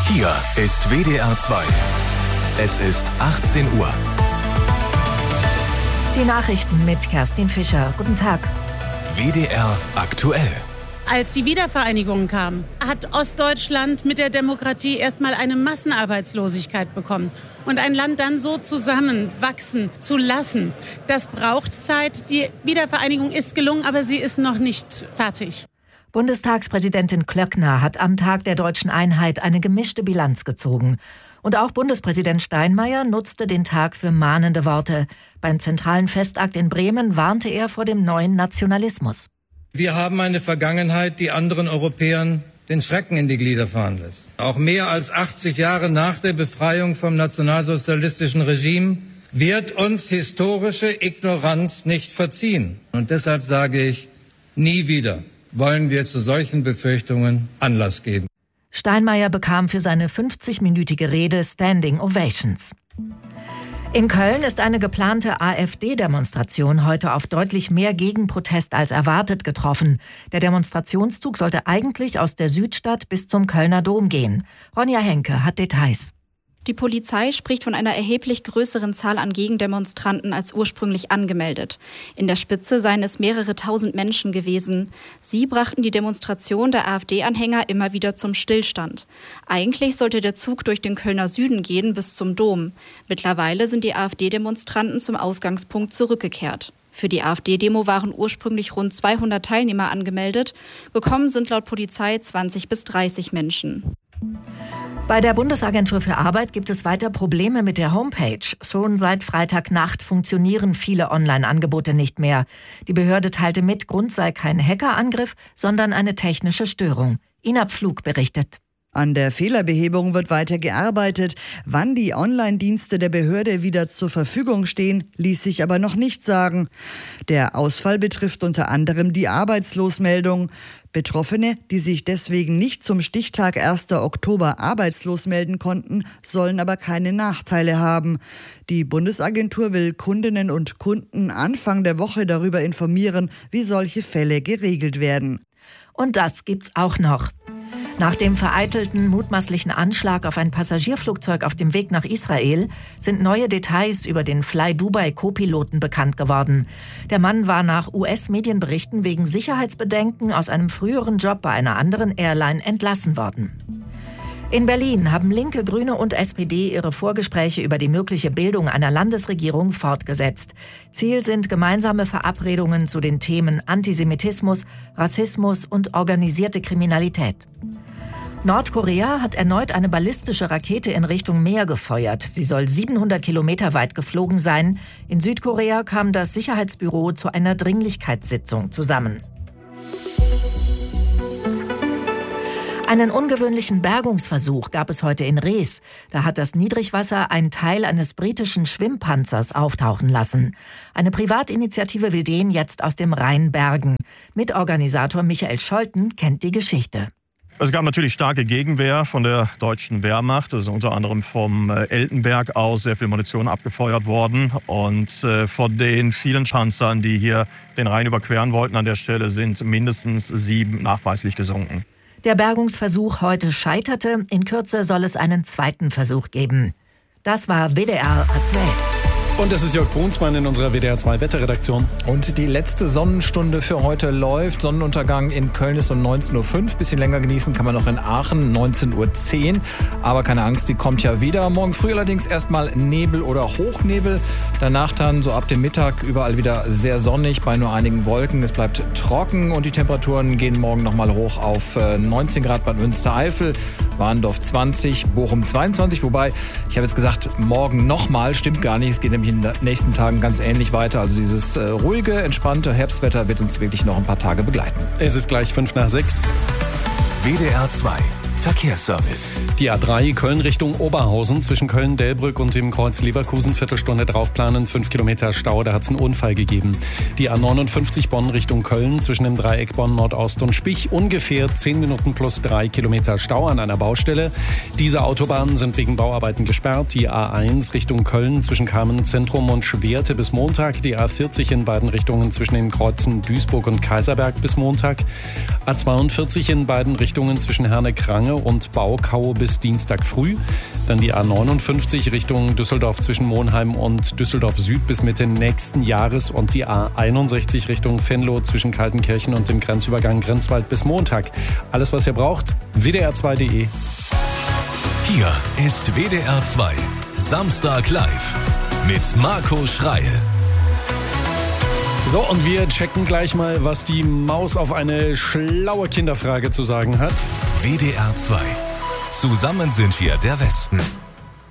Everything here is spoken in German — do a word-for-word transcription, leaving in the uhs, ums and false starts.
Hier ist W D R zwei. Es ist achtzehn Uhr. Die Nachrichten mit Kerstin Fischer. Guten Tag. W D R aktuell. Als die Wiedervereinigung kam, hat Ostdeutschland mit der Demokratie erstmal eine Massenarbeitslosigkeit bekommen. Und ein Land dann so zusammenwachsen zu lassen, das braucht Zeit. Die Wiedervereinigung ist gelungen, aber sie ist noch nicht fertig. Bundestagspräsidentin Klöckner hat am Tag der deutschen Einheit eine gemischte Bilanz gezogen. Und auch Bundespräsident Steinmeier nutzte den Tag für mahnende Worte. Beim zentralen Festakt in Bremen warnte er vor dem neuen Nationalismus. Wir haben eine Vergangenheit, die anderen Europäern den Schrecken in die Glieder fahren lässt. Auch mehr als achtzig Jahre nach der Befreiung vom nationalsozialistischen Regime wird uns historische Ignoranz nicht verziehen. Und deshalb sage ich, nie wieder wollen wir zu solchen Befürchtungen Anlass geben. Steinmeier bekam für seine fünfzigminütige Rede Standing Ovations. In Köln ist eine geplante AfD-Demonstration heute auf deutlich mehr Gegenprotest als erwartet getroffen. Der Demonstrationszug sollte eigentlich aus der Südstadt bis zum Kölner Dom gehen. Ronja Henke hat Details. Die Polizei spricht von einer erheblich größeren Zahl an Gegendemonstranten als ursprünglich angemeldet. In der Spitze seien es mehrere tausend Menschen gewesen. Sie brachten die Demonstration der AfD-Anhänger immer wieder zum Stillstand. Eigentlich sollte der Zug durch den Kölner Süden gehen bis zum Dom. Mittlerweile sind die AfD-Demonstranten zum Ausgangspunkt zurückgekehrt. Für die AfD-Demo waren ursprünglich rund zweihundert Teilnehmer angemeldet. Gekommen sind laut Polizei zwanzig bis dreißig Menschen. Bei der Bundesagentur für Arbeit gibt es weiter Probleme mit der Homepage. Schon seit Freitagnacht funktionieren viele Online-Angebote nicht mehr. Die Behörde teilte mit, Grund sei kein Hackerangriff, sondern eine technische Störung. Ina Pflug berichtet. An der Fehlerbehebung wird weiter gearbeitet. Wann die Online-Dienste der Behörde wieder zur Verfügung stehen, ließ sich aber noch nicht sagen. Der Ausfall betrifft unter anderem die Arbeitslosmeldung. Betroffene, die sich deswegen nicht zum Stichtag ersten Oktober arbeitslos melden konnten, sollen aber keine Nachteile haben. Die Bundesagentur will Kundinnen und Kunden Anfang der Woche darüber informieren, wie solche Fälle geregelt werden. Und das gibt's auch noch. Nach dem vereitelten, mutmaßlichen Anschlag auf ein Passagierflugzeug auf dem Weg nach Israel sind neue Details über den Fly-Dubai-Co-Piloten bekannt geworden. Der Mann war nach U S-Medienberichten wegen Sicherheitsbedenken aus einem früheren Job bei einer anderen Airline entlassen worden. In Berlin haben Linke, Grüne und S P D ihre Vorgespräche über die mögliche Bildung einer Landesregierung fortgesetzt. Ziel sind gemeinsame Verabredungen zu den Themen Antisemitismus, Rassismus und organisierte Kriminalität. Nordkorea hat erneut eine ballistische Rakete in Richtung Meer gefeuert. Sie soll siebenhundert Kilometer weit geflogen sein. In Südkorea kam das Sicherheitsbüro zu einer Dringlichkeitssitzung zusammen. Einen ungewöhnlichen Bergungsversuch gab es heute in Rees. Da hat das Niedrigwasser einen Teil eines britischen Schwimmpanzers auftauchen lassen. Eine Privatinitiative will den jetzt aus dem Rhein bergen. Mitorganisator Michael Scholten kennt die Geschichte. Es gab natürlich starke Gegenwehr von der deutschen Wehrmacht. Es ist unter anderem vom Eltenberg aus sehr viel Munition abgefeuert worden. Und äh, von den vielen Schanzern, die hier den Rhein überqueren wollten an der Stelle, sind mindestens sieben nachweislich gesunken. Der Bergungsversuch heute scheiterte. In Kürze soll es einen zweiten Versuch geben. Das war W D R aktuell. Und es ist Jörg Brunsmann in unserer W D R zwei Wetterredaktion. Und die letzte Sonnenstunde für heute läuft. Sonnenuntergang in Köln ist um neunzehn Uhr fünf. Bisschen länger genießen kann man noch in Aachen, neunzehn Uhr zehn. Aber keine Angst, die kommt ja wieder. Morgen früh allerdings erstmal Nebel oder Hochnebel. Danach dann so ab dem Mittag überall wieder sehr sonnig, bei nur einigen Wolken. Es bleibt trocken und die Temperaturen gehen morgen nochmal hoch auf neunzehn Grad bei Münstereifel, Warndorf zwanzig, Bochum zweiundzwanzig. Wobei, ich habe jetzt gesagt, morgen nochmal, stimmt gar nicht. Es geht nämlich in den nächsten Tagen ganz ähnlich weiter. Also dieses äh, ruhige, entspannte Herbstwetter wird uns wirklich noch ein paar Tage begleiten. Es ist gleich fünf nach sechs. W D R zwei Verkehrsservice. Die A drei Köln Richtung Oberhausen zwischen Köln-Delbrück und dem Kreuz Leverkusen Viertelstunde draufplanen, fünf Kilometer Stau, da hat es einen Unfall gegeben. Die A neunundfünfzig Bonn Richtung Köln zwischen dem Dreieck Bonn Nordost und Spich ungefähr zehn Minuten plus drei Kilometer Stau an einer Baustelle. Diese Autobahnen sind wegen Bauarbeiten gesperrt. Die A eins Richtung Köln zwischen Kamen Zentrum und Schwerte bis Montag. Die A vierzig in beiden Richtungen zwischen den Kreuzen Duisburg und Kaiserberg bis Montag. A zweiundvierzig in beiden Richtungen zwischen Herne-Krange und Baukau bis Dienstag früh. Dann die A neunundfünfzig Richtung Düsseldorf zwischen Monheim und Düsseldorf Süd bis Mitte nächsten Jahres und die A einundsechzig Richtung Venlo zwischen Kaltenkirchen und dem Grenzübergang Grenzwald bis Montag. Alles, was ihr braucht, w d r zwei punkt d e. Hier ist W D R zwei Samstag live mit Marco Schreil. So, und wir checken gleich mal, was die Maus auf eine schlaue Kinderfrage zu sagen hat. W D R zwei. Zusammen sind wir der Westen.